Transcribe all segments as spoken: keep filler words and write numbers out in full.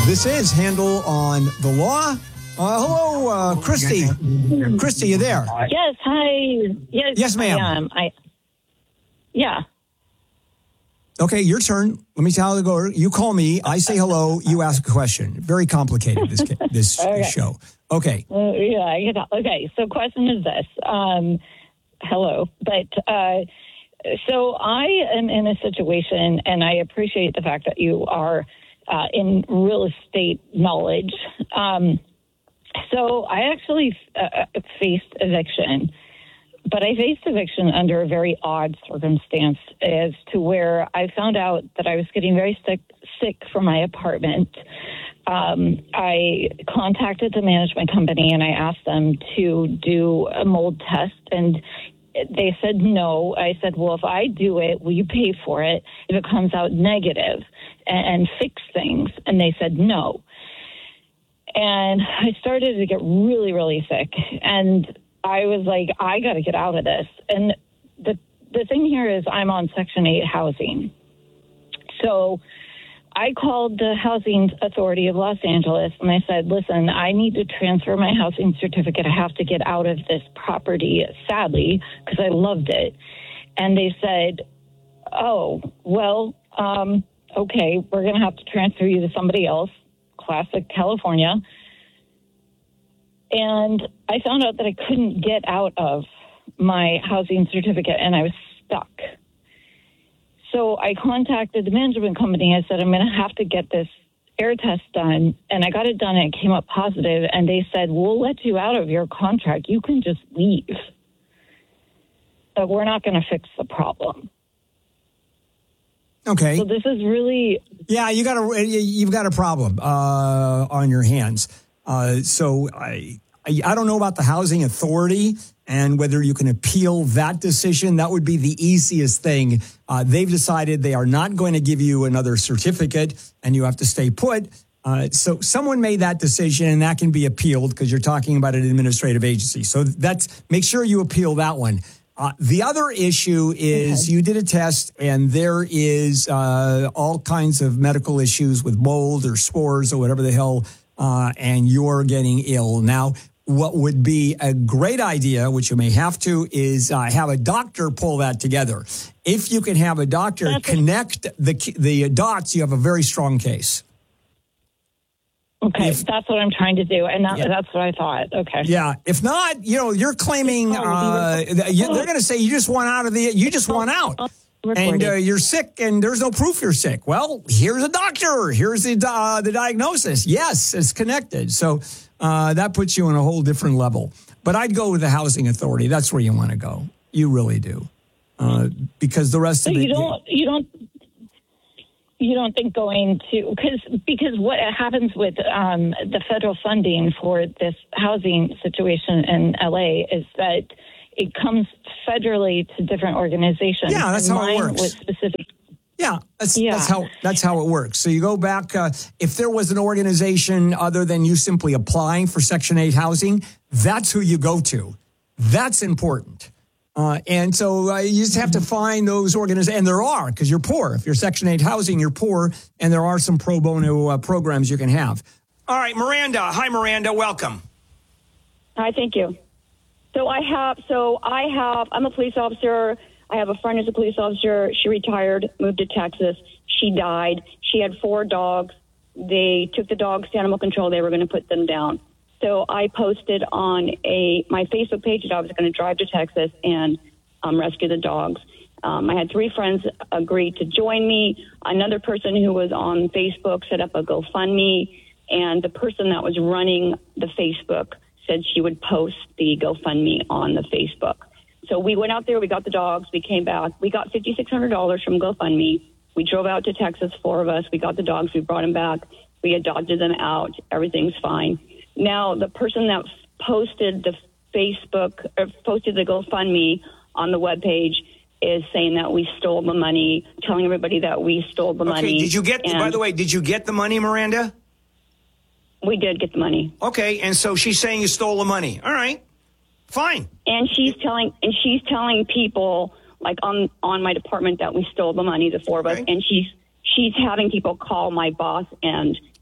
This is Handel on the Law. Uh, hello, uh, Christy. Christy, you there? Yes, hi. Yes, yes ma'am. I am. I, yeah. Okay, your turn. Let me tell you how to go. You call me. I say hello. You ask a question. Very complicated, this this okay. show. Okay. Uh, yeah, I get that. Okay, so question is this. Um, hello. But uh, so I am in a situation, and I appreciate the fact that you are uh, in real estate knowledge. Um, so I actually uh, faced eviction. But I faced eviction under a very odd circumstance as to where I found out that I was getting very sick, sick from my apartment. Um, I contacted the management company and I asked them to do a mold test, and they said no. I said, well, if I do it, will you pay for it if it comes out negative and, and fix things? And they said no. And I started to get really, really sick. And I was like, I got to get out of this. And the the thing here is I'm on Section eight housing. So I called the Housing Authority of Los Angeles, and I said, listen, I need to transfer my housing certificate. I have to get out of this property, sadly, because I loved it. And they said, oh, well, um, okay, we're going to have to transfer you to somebody else, classic California. And I found out that I couldn't get out of my housing certificate, and I was stuck. So I contacted the management company. I said, I'm going to have to get this air test done. And I got it done, and it came up positive. And they said, we'll let you out of your contract. You can just leave. But we're not going to fix the problem. Okay. So this is really... Yeah, you got a, you've got a problem uh, on your hands. Uh, so I, I I don't know about the housing authority and whether you can appeal that decision. That would be the easiest thing. Uh, they've decided they are not going to give you another certificate and you have to stay put. Uh, so someone made that decision and that can be appealed because you're talking about an administrative agency. So that's make sure you appeal that one. Uh, the other issue is okay. You did a test and there is uh, all kinds of medical issues with mold or spores or whatever the hell. Uh, and you're getting ill. Now, what would be a great idea, which you may have to, is uh, have a doctor pull that together. If you can have a doctor that's connect the the dots, you have a very strong case. Okay, if, that's what I'm trying to do, and that, yeah. that's what I thought. Okay. Yeah. If not, you know, you're claiming uh, they're going to say you just want out of the, you just want out. And uh, you're sick, and there's no proof you're sick. Well, here's a doctor. Here's the uh, the diagnosis. Yes, it's connected. So uh, that puts you on a whole different level. But I'd go with the housing authority. That's where you want to go. You really do, uh, because the rest so of it. You don't. You don't. You don't think going to because because what happens with um, the federal funding for this housing situation in L A is that it comes federally to different organizations. Yeah, that's how it works. With specific. Yeah, that's, yeah. that's how that's how it works. So you go back. Uh, if there was an organization other than you simply applying for Section eight housing, that's who you go to. That's important. Uh, and so uh, you just have to find those organizations, and there are, because you're poor. If you're Section eight housing, you're poor, and there are some pro bono uh, programs you can have. All right, Miranda. Hi, Miranda. Welcome. Hi, thank you. So I have, so I have, I'm a police officer. I have a friend who's a police officer. She retired, moved to Texas. She died. She had four dogs. They took the dogs to animal control. They were going to put them down. So I posted on a my Facebook page that I was going to drive to Texas and um, rescue the dogs. Um, I had three friends agree to join me. Another person who was on Facebook set up a GoFundMe, and the person that was running the Facebook said she would post the GoFundMe on the Facebook. So we went out there, we got the dogs, we came back. We got five thousand six hundred dollars from GoFundMe. We drove out to Texas, four of us. We got the dogs, we brought them back. We adopted them out. Everything's fine. Now, the person that posted the Facebook, or posted the GoFundMe on the webpage is saying that we stole the money, telling everybody that we stole the okay, money. Okay, did you get, by the way, did you get the money, Miranda? We did get the money. Okay, and so she's saying you stole the money. All right, fine. And she's telling and she's telling people, like on, on my department, that we stole the money, the four of us, okay. and she's she's having people call my boss and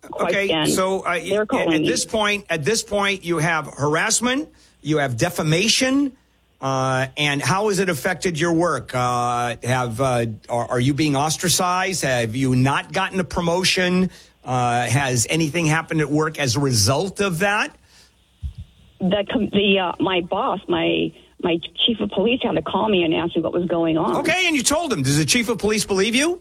question. Okay, so uh, They're calling at me. this point, at this point, you have harassment, you have defamation, uh, and how has it affected your work? Uh, have uh, are, are you being ostracized? Have you not gotten a promotion? Uh, has anything happened at work as a result of that? The the uh, my boss, my my chief of police, had to call me and ask me what was going on. Okay, and you told him. Does the chief of police believe you?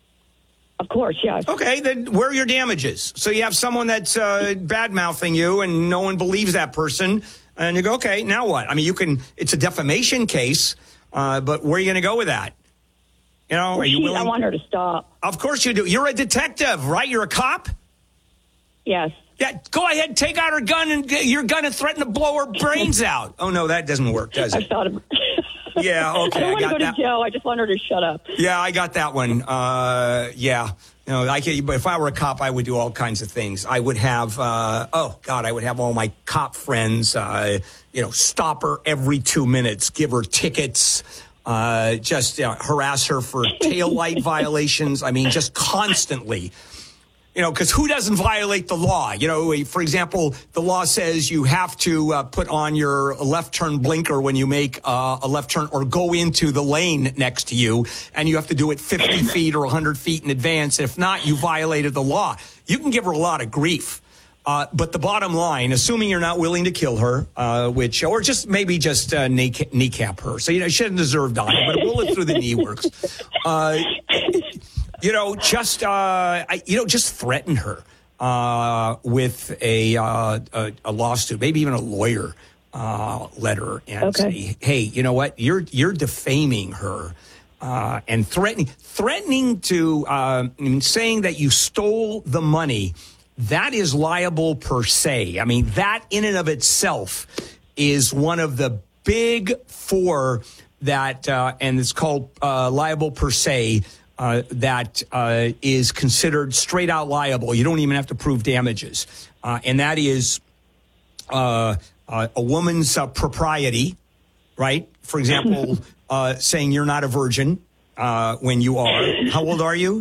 Of course, yes. Okay, then where are your damages? So you have someone that's uh, bad-mouthing you and no one believes that person. And you go, okay, now what? I mean, you can, it's a defamation case, uh, but where are you going to go with that? You know, Well, are you she, willing? I want her to stop. Of course you do. You're a detective, right? You're a cop? Yes. Yeah, go ahead, take out her gun and get your gun and threaten to blow her brains out. Oh, no, that doesn't work, does I it? thought of Yeah, okay, I don't I want to got go that. to jail. I just want her to shut up. Yeah, I got that one. Uh, yeah. You know, I could, but if I were a cop, I would do all kinds of things. I would have, uh, oh, God, I would have all my cop friends, uh, you know, stop her every two minutes, give her tickets, uh, just uh, harass her for taillight violations. I mean, just constantly. You know, because who doesn't violate the law? You know, for example, the law says you have to uh, put on your left turn blinker when you make uh, a left turn or go into the lane next to you, and you have to do it fifty feet or one hundred feet in advance. If not, you violated the law. You can give her a lot of grief. Uh, but the bottom line, assuming you're not willing to kill her, uh, which, or just maybe just uh, kneecap, kneecap her. So, you know, she doesn't deserve dying, but a bullet through the knee works. Uh, You know, just uh, I, you know, just threaten her uh, with a, uh, a a lawsuit, maybe even a lawyer uh, letter, and Okay. say, "Hey, you know what? You're you're defaming her uh, and threatening threatening to uh, I mean, saying that you stole the money. That is liable per se. I mean, that in and of itself is one of the big four that, uh, and it's called uh, liable per se." Uh, that uh, is considered straight out liable. You don't even have to prove damages. Uh, and that is uh, uh, a woman's uh, propriety, right? For example, uh, saying you're not a virgin uh, when you are. How old are you?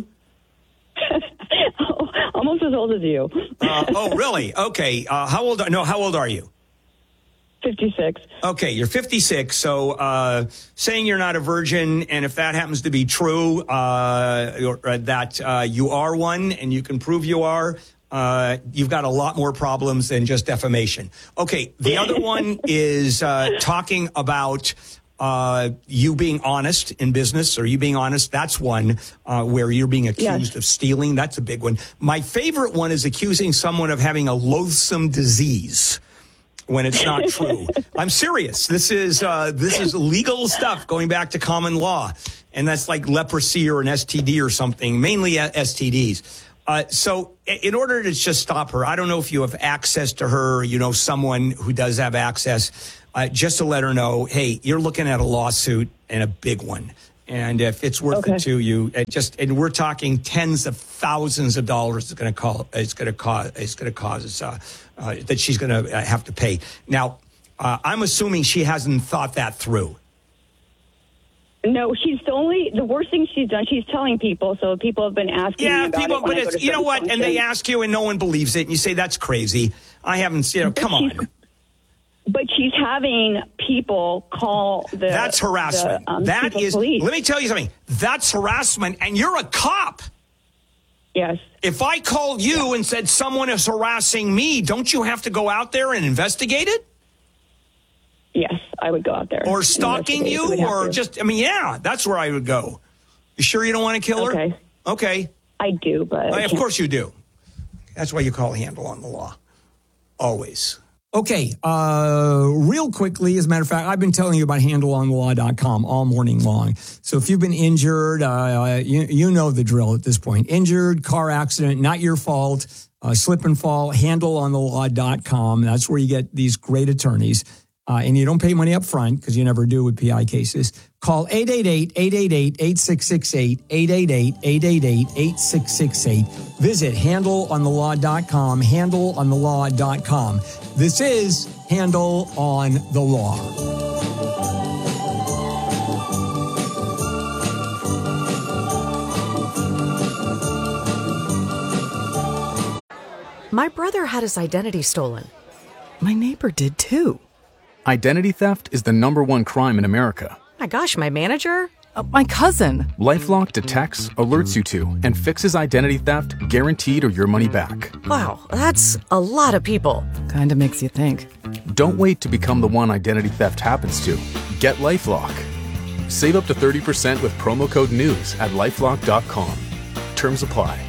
Almost as old as you. Uh, oh, really? Okay. Uh, how old are, no, how old are you? fifty-six. Okay, you're fifty-six, so uh, saying you're not a virgin, and if that happens to be true, uh, or, uh, that uh, you are one, and you can prove you are, uh, you've got a lot more problems than just defamation. Okay, the other one is uh, talking about uh, you being honest in business, or you being honest. That's one uh, where you're being accused Yes. of stealing. That's a big one. My favorite one is accusing someone of having a loathsome disease when it's not true. I'm serious. This is uh, this is legal stuff going back to common law, and that's like leprosy or an S T D or something, mainly S T Ds. Uh, so in order to just stop her, I don't know if you have access to her, or you know someone who does have access, uh, just to let her know, hey, you're looking at a lawsuit and a big one. And if it's worth Okay. it to you, it just and we're talking tens of thousands of dollars. It's going to call. It's going to cause. It's going to cause uh, uh, that she's going to have to pay. Now, uh, I'm assuming she hasn't thought that through. No, she's the only, the worst thing she's done, she's telling people, so people have been asking me Yeah, about people. it when But I go it's to you know certain what, and they functions. ask you, and no one believes it, and you say that's crazy. I haven't. You know, But come she's- on. But she's having people call the... That's harassment. the, um, that chief of is. police. Let me tell you something. That's harassment, and you're a cop. Yes. If I called you and said someone is harassing me, don't you have to go out there and investigate it? Yes, I would go out there. Or and stalking investigate. you, We would have or to. just, I mean, yeah, that's where I would go. You sure you don't want to kill her? Okay. Okay. I do, but... I Uh, of can't- course you do. That's why you call a handle on the law. Always. Okay, uh, real quickly, as a matter of fact, I've been telling you about handle on the law dot com all morning long. So if you've been injured, uh, you, you know the drill at this point. Injured, car accident, not your fault, uh, slip and fall, handle on the law dot com. That's where you get these great attorneys. Uh, and you don't pay money up front because you never do with P I cases. Call eight eight eight, eight eight eight, eight six six eight, eight eight eight, eight eight eight, eight six six eight. Visit handle on the law dot com, handle on the law dot com. This is Handle on the Law. My brother had his identity stolen. My neighbor did too. Identity theft is the number one crime in America. My gosh, my manager? Uh, my cousin. LifeLock detects, alerts you to, and fixes identity theft guaranteed or your money back. Wow, that's a lot of people. Kinda makes you think. Don't wait to become the one identity theft happens to. Get LifeLock. Save up to thirty percent with promo code NEWS at lifelock dot com. Terms apply.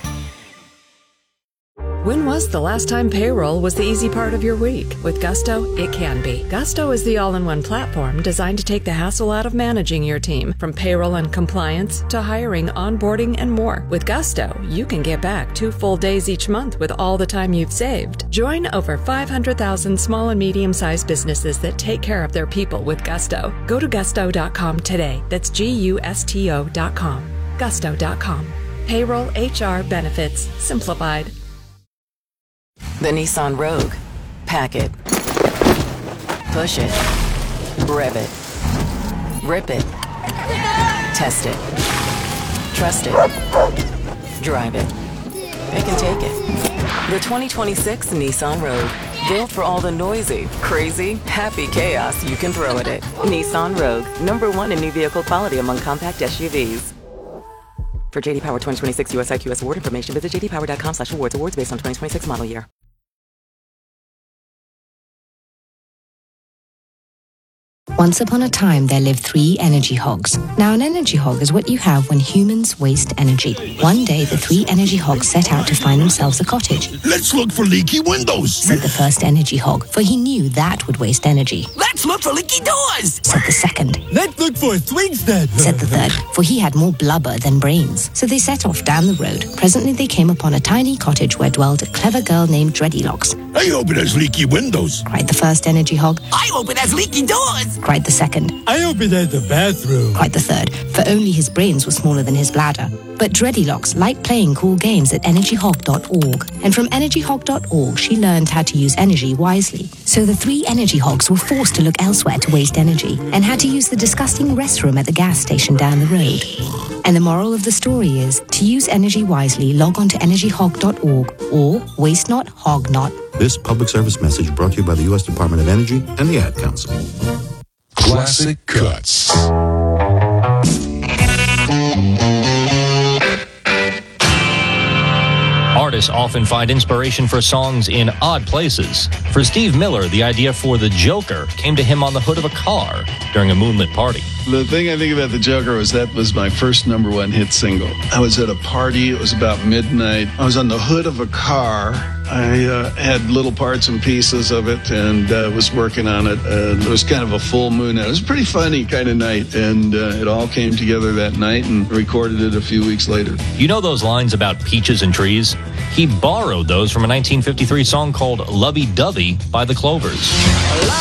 When was the last time payroll was the easy part of your week? With Gusto, it can be. Gusto is the all-in-one platform designed to take the hassle out of managing your team, from payroll and compliance to hiring, onboarding, and more. With Gusto, you can get back two full days each month with all the time you've saved. Join over five hundred thousand small and medium-sized businesses that take care of their people with Gusto. Go to gusto dot com today. That's G U S T O dot com. gusto dot com. Payroll, H R, benefits, simplified. The Nissan Rogue. Pack it. Push it. Rev it. Rip it. Test it. Trust it. Drive it. Pick and take it. The twenty twenty-six Nissan Rogue. Built for all the noisy, crazy, happy chaos you can throw at it. Nissan Rogue. Number one in new vehicle quality among compact S U Vs. For J D Power twenty twenty-six U S I Q S award information, visit j d power dot com slash awards. Awards based on twenty twenty-six model year. Once upon a time, there lived three energy hogs. Now, an energy hog is what you have when humans waste energy. One day, the three energy hogs set out to find themselves a cottage. Let's look for leaky windows, said the first energy hog, for he knew that would waste energy. Let's look for leaky doors, said the second. Let's look for a swing set, said the third, for he had more blubber than brains. So they set off down the road. Presently, they came upon a tiny cottage where dwelled a clever girl named Dreadylocks. I hope it has leaky windows, cried the first energy hog. I hope it has leaky doors, cried the second. I hope it has a bathroom, cried the third, for only his brains were smaller than his bladder. But Dreadylocks liked playing cool games at energy hog dot org, and from energy hog dot org she learned how to use energy wisely. So the three energy hogs were forced to look elsewhere to waste energy, and had to use the disgusting restroom at the gas station down the road. And the moral of the story is, to use energy wisely, log on to energy hog dot org, or waste not, hog not. This public service message brought to you by the U S Department of Energy and the Ad Council. Classic Cuts. Artists often find inspiration for songs in odd places. For Steve Miller, the idea for The Joker came to him on the hood of a car during a moonlit party. The thing I think about The Joker was that was my first number one hit single. I was at a party. It was about midnight. I was on the hood of a car. I uh, had little parts and pieces of it and uh, was working on it. And it was kind of a full moon. It was a pretty funny kind of night. And uh, it all came together that night and recorded it a few weeks later. You know those lines about peaches and trees? He borrowed those from a nineteen fifty-three song called Lovey Dovey by the Clovers.